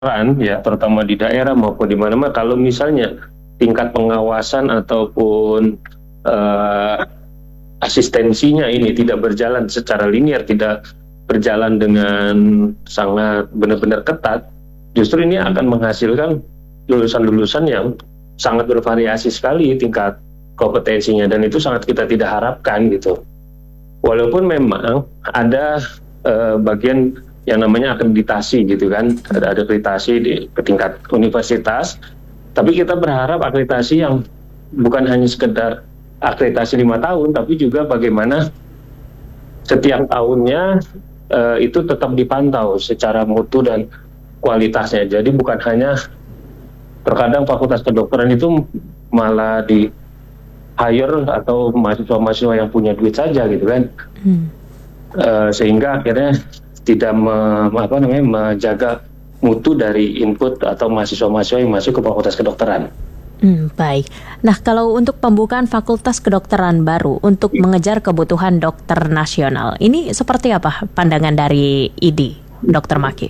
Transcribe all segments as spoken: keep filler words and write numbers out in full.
kedokteran ya, terutama di daerah maupun di mana-mana, kalau misalnya tingkat pengawasan ataupun uh, asistensinya ini tidak berjalan secara linear, tidak berjalan dengan sangat benar-benar ketat, justru ini akan menghasilkan lulusan-lulusan yang sangat bervariasi sekali tingkat kompetensinya, dan itu sangat kita tidak harapkan gitu. Walaupun memang ada uh, bagian yang namanya akreditasi gitu kan, ada akreditasi di ke tingkat universitas, tapi kita berharap akreditasi yang bukan hanya sekedar akreditasi lima tahun, tapi juga bagaimana setiap tahunnya uh, itu tetap dipantau secara mutu dan kualitasnya. Jadi bukan hanya, terkadang fakultas kedokteran itu malah di hire atau mahasiswa-mahasiswa yang punya duit saja gitu kan, hmm. uh, sehingga akhirnya tidak me, apa namanya menjaga mutu dari input atau mahasiswa-mahasiswa yang masuk ke fakultas kedokteran. Hmm, baik. Nah, kalau untuk pembukaan fakultas kedokteran baru untuk mengejar kebutuhan dokter nasional, ini seperti apa pandangan dari I D I, Dokter Maki?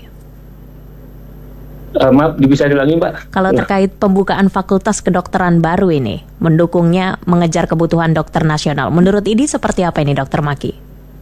Uh, maaf, bisa diulangi, Pak? Kalau terkait pembukaan fakultas kedokteran baru ini, mendukungnya mengejar kebutuhan dokter nasional, menurut I D I seperti apa ini, Dokter Maki?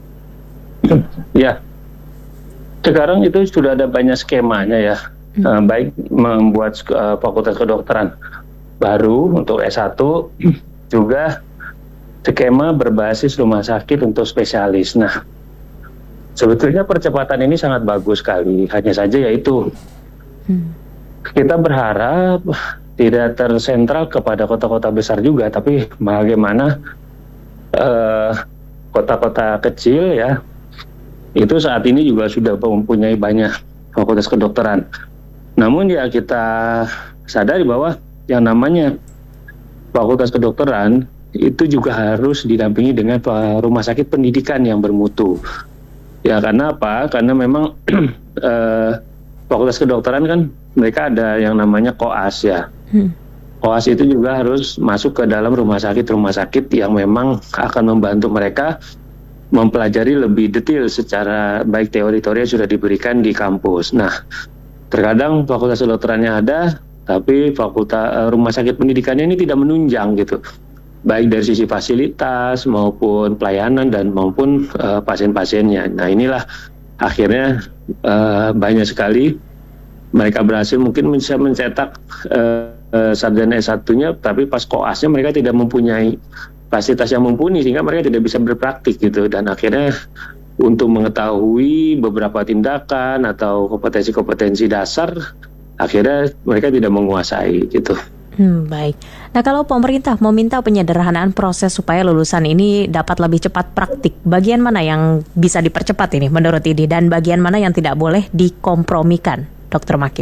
Ya, sekarang itu sudah ada banyak skemanya ya, hmm. uh, baik membuat uh, fakultas kedokteran baru untuk S satu, juga skema berbasis rumah sakit untuk spesialis. Nah, sebetulnya percepatan ini sangat bagus sekali, hanya saja yaitu hmm. kita berharap tidak tersentral kepada kota-kota besar juga, tapi bagaimana uh, kota-kota kecil ya, itu saat ini juga sudah mempunyai banyak fakultas kedokteran. Namun ya kita sadari bahwa yang namanya fakultas kedokteran itu juga harus didampingi dengan rumah sakit pendidikan yang bermutu. Ya karena apa? Karena memang eh, fakultas kedokteran kan mereka ada yang namanya koas ya. Hmm. Koas itu juga harus masuk ke dalam rumah sakit-rumah sakit yang memang akan membantu mereka mempelajari lebih detail secara baik teori-teori yang sudah diberikan di kampus. Nah, terkadang fakultas kedokterannya ada, tapi fakultas rumah sakit pendidikannya ini tidak menunjang gitu, baik dari sisi fasilitas maupun pelayanan dan maupun uh, pasien-pasiennya. Nah inilah akhirnya uh, banyak sekali mereka berhasil mungkin bisa mencetak uh, uh, sarjana S satu-nya, tapi pas koasnya mereka tidak mempunyai fasilitas yang mumpuni sehingga mereka tidak bisa berpraktik gitu, dan akhirnya untuk mengetahui beberapa tindakan atau kompetensi-kompetensi dasar akhirnya mereka tidak menguasai gitu. Hmm, baik. Nah, kalau pemerintah meminta penyederhanaan proses supaya lulusan ini dapat lebih cepat praktik, bagian mana yang bisa dipercepat ini menurut I D I dan bagian mana yang tidak boleh dikompromikan, Dokter Maki?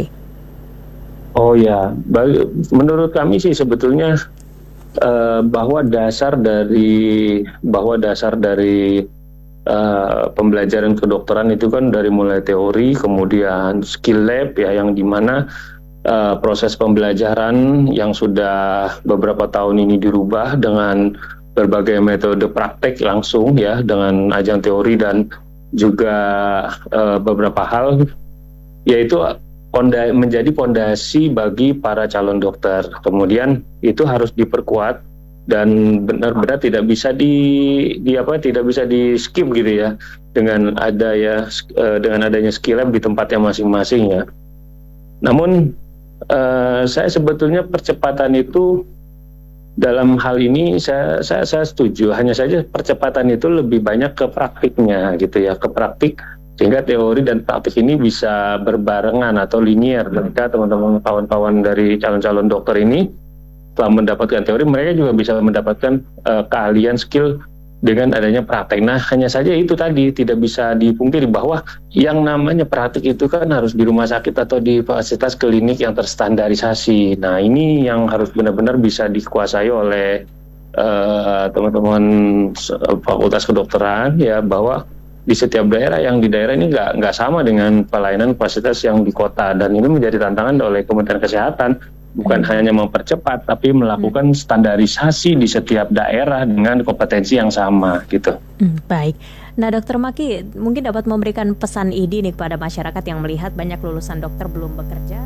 Oh ya, bagi, menurut kami sih sebetulnya uh, bahwa dasar dari bahwa dasar dari Uh, pembelajaran kedokteran itu kan dari mulai teori, kemudian skill lab ya, yang dimana uh, proses pembelajaran yang sudah beberapa tahun ini dirubah dengan berbagai metode praktek langsung ya, dengan ajang teori dan juga uh, beberapa hal, yaitu ponda- menjadi pondasi bagi para calon dokter. Kemudian itu harus diperkuat dan benar-benar tidak bisa di, di apa tidak bisa di skip gitu ya, dengan ada ya uh, dengan adanya skill lab di tempatnya masing-masing ya. Namun uh, saya sebetulnya percepatan itu dalam hal ini saya, saya saya setuju, hanya saja percepatan itu lebih banyak ke praktiknya gitu ya, ke praktik, sehingga teori dan praktik ini bisa berbarengan atau linear. Ketika teman-teman kawan-kawan dari calon-calon dokter ini setelah mendapatkan teori, mereka juga bisa mendapatkan uh, keahlian skill dengan adanya praktek. Nah, hanya saja itu tadi tidak bisa dipungkiri bahwa yang namanya praktik itu kan harus di rumah sakit atau di fasilitas klinik yang terstandarisasi. Nah, ini yang harus benar-benar bisa dikuasai oleh uh, teman-teman fakultas kedokteran ya, bahwa di setiap daerah, yang di daerah ini nggak nggak sama dengan pelayanan fasilitas yang di kota, dan ini menjadi tantangan oleh Kementerian Kesehatan. Bukan hmm. hanya mempercepat, tapi melakukan standarisasi di setiap daerah dengan kompetensi yang sama gitu. Hmm, baik. Nah, Dokter Maki mungkin dapat memberikan pesan I D nih kepada masyarakat yang melihat banyak lulusan dokter belum bekerja.